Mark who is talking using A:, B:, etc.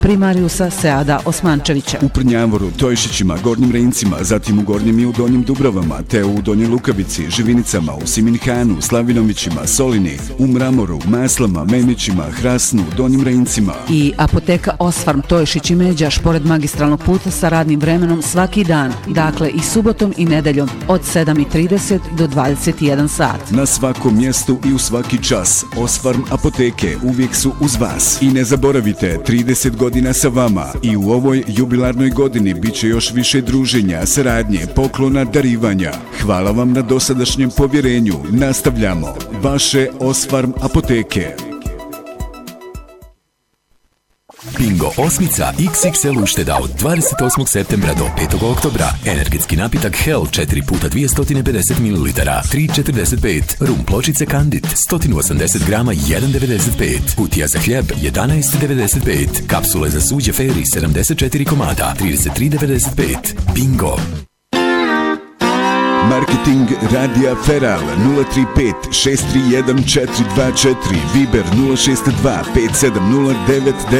A: primarijusa Seada Osmančevića.
B: U Prnjavoru, Tojšićima, Gornjim Rencima, zatim u Gornjim i u Donjim Dubrovama, te u Donjoj Lukavici, Živinicama, u Siminhanu, Slavinovićima, Solini, u Mramoru, Maslama, Menićima, Hrasnu, Donjim Rencima.
A: I apoteka Osfarm Tojšić i Međaš pored magistralnog puta sa radnim vremenom svaki dan, dakle i subotom i nedeljom od 7:30 do 21 sat.
B: Na svakom mjestu i u svaki čas Osfarm apoteke uvijek su uz vas. I ne zaboravite, 30 godina sa vama i u ovoj jubilarnoj godini bit će još više druženja, saradnje, poklona, darivanja. Hvala vam na dosadašnjem povjerenju. Nastavljamo. Vaše Osfarm apoteke.
C: Bingo osmica XXL ušteda od 28. septembra do 5. oktobra. Energetski napitak Hell 4 puta 250 ml 3,45. Rum pločice Candid 180 grama 1,95. Kutija za hljeb 11,95. Kapsule za suđe Fairy 74 komada 33,95. Bingo!
B: Marketing Radija Feral 035 631 424, Viber 062 570 9